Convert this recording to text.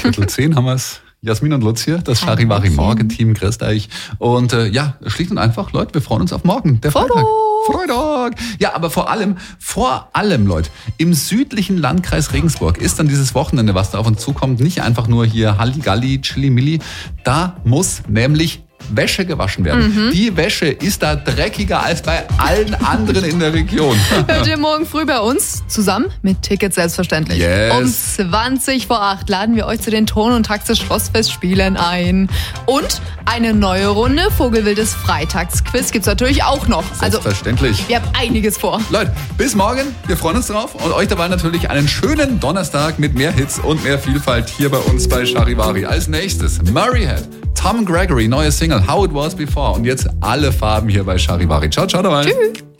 Viertel 10 haben wir es. Jasmin und Lutz hier, das Charivari Morgen-Team, grüßt euch. Und schlicht und einfach, Leute, wir freuen uns auf morgen, der Freitag. Freitag! Ja, aber vor allem, Leute, im südlichen Landkreis Regensburg ist dann dieses Wochenende, was da auf uns zukommt, nicht einfach nur hier Halligalli, Chili-Milli. Da muss nämlich Wäsche gewaschen werden. Die Wäsche ist da dreckiger als bei allen anderen in der Region. Hört ihr morgen früh bei uns zusammen mit Tickets selbstverständlich. Yes. Um 20:08 laden wir euch zu den Ton- und Taxe Schlossfestspielen ein. Und eine neue Runde Vogelwildes Freitagsquiz gibt's natürlich auch noch. Selbstverständlich. Also, wir haben einiges vor. Leute, bis morgen. Wir freuen uns drauf. Und euch dabei natürlich einen schönen Donnerstag mit mehr Hits und mehr Vielfalt hier bei uns bei Charivari. Als nächstes Murrayhead, Tom Gregory, neue Single How It Was Before. Und jetzt alle Farben hier bei Charivari. Ciao, ciao dabei. Tschüss.